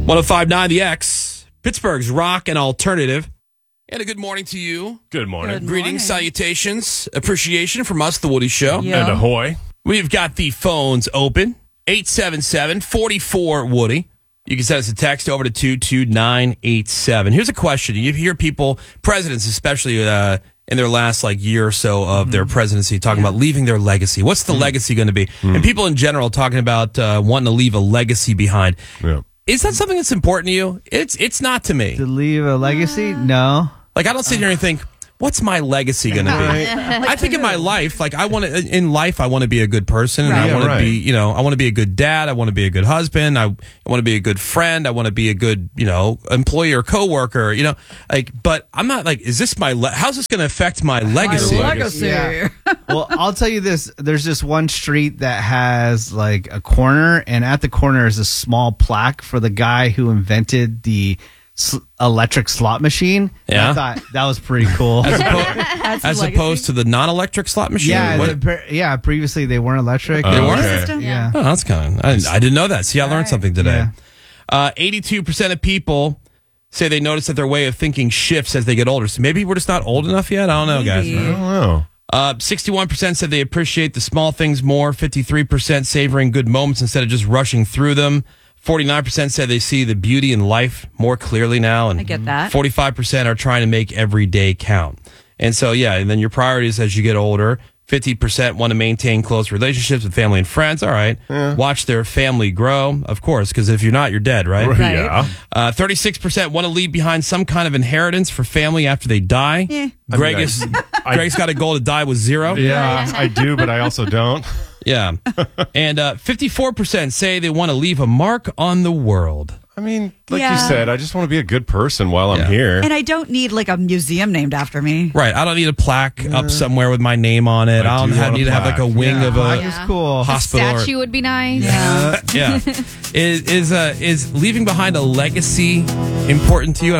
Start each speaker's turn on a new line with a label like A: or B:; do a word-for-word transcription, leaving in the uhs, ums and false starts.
A: one oh five point nine The X, Pittsburgh's rock and alternative. And a good morning to you.
B: Good morning.
C: Good
A: Greetings, salutations, appreciation from us, The Woody Show.
C: Yeah.
B: And ahoy.
A: We've got the phones open, eight seven seven, four four, Woody. You can send us a text over to two two nine eight seven. Here's a question. You hear people, presidents especially, uh, in their last like year or so of mm-hmm. their presidency, talking yeah. about leaving their legacy. What's the mm-hmm. legacy going to be? Mm-hmm. And people in general talking about uh, wanting to leave a legacy behind.
B: Yeah.
A: Is that something that's important to you? It's it's not to me.
D: To leave a legacy? No.
A: Like, I don't sit here and think, what's my legacy going to be? I think in my life, like, I want to, in life, I want to be a good person. And
D: right.
A: I
D: yeah,
A: want to
B: right.
A: be, you know, I want to be a good dad. I want to be a good husband. I, I want to be a good friend. I want to be a good, you know, employee or coworker, you know, like, but I'm not like, is this my, le- how's this going to affect my legacy?
C: My legacy.
D: Yeah. Well, I'll tell you this. There's this one street that has like a corner, and at the corner is a small plaque for the guy who invented the sl- electric slot machine.
A: Yeah.
D: I thought that was pretty cool.
A: As, oppo- as opposed to the non-electric slot machine?
D: Yeah,
A: What-
D: the, yeah. Previously, they weren't electric.
B: Oh,
A: They weren't?
B: okay.
C: System?
D: Yeah.
A: Oh, that's kind of, I, didn't- I didn't know that. See, I learned
C: right.
A: something today.
D: Yeah.
A: Uh, eighty-two percent of people say they notice that their way of thinking shifts as they get older. So maybe we're just not old enough yet. I don't know, guys.
C: Maybe.
B: I don't know.
A: Uh, sixty-one percent said they appreciate the small things more. fifty-three percent savoring good moments instead of just rushing through them. forty-nine percent said they see the beauty in life more clearly now. And
C: I get that.
A: forty-five percent are trying to make every day count. And so, yeah, and then your priorities as you get older. fifty percent want to maintain close relationships with family and friends. All right.
B: Yeah.
A: Watch their family grow, of course, because if you're not, you're dead, right?
C: Right.
B: Yeah.
A: Uh, thirty-six percent want to leave behind some kind of inheritance for family after they die.
C: Eh.
A: Greg
B: I mean,
A: is,
B: I-
A: Greg's got a goal to die with zero.
B: Yeah, I do, but I also don't.
A: Yeah. And uh, fifty-four percent say they want to leave a mark on the world.
B: I mean, like
C: Yeah.
B: you said, I just want to be a good person while I'm
A: Yeah.
B: here.
C: And I don't need like a museum named after me.
A: Right. I don't need a plaque up somewhere with my name on it.
B: I
A: I, don't
B: do
A: have,
B: want a
A: need to have like a
B: plaque.
A: wing
D: Yeah,
A: of
D: plaque
A: a
D: is cool.
A: hospital. or-
E: Statue would be nice.
C: Yeah.
A: yeah. Is is uh, is leaving behind a legacy important to you?